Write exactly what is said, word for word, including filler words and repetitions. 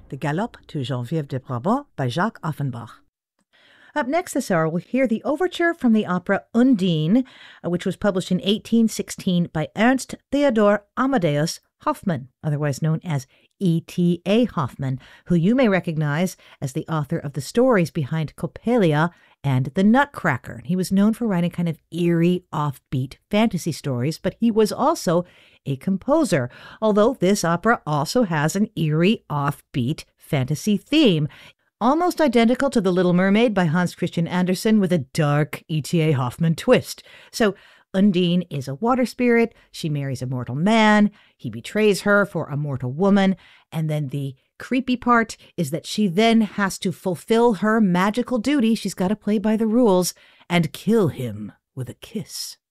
The Galop to Geneviève de Brabant by Jacques Offenbach. Up next this hour, we'll hear the overture from the opera Undine, uh, which was published in eighteen sixteen by Ernst Theodor Amadeus Hoffmann, otherwise known as E T A Hoffmann, who you may recognize as the author of the stories behind Coppelia and The Nutcracker. He was known for writing kind of eerie, offbeat fantasy stories, but he was also a composer, although this opera also has an eerie, offbeat fantasy theme, almost identical to The Little Mermaid by Hans Christian Andersen with a dark E T A Hoffmann twist. So Undine is a water spirit. She marries a mortal man. He betrays her for a mortal woman. And then the creepy part is that she then has to fulfill her magical duty. She's got to play by the rules and kill him with a kiss.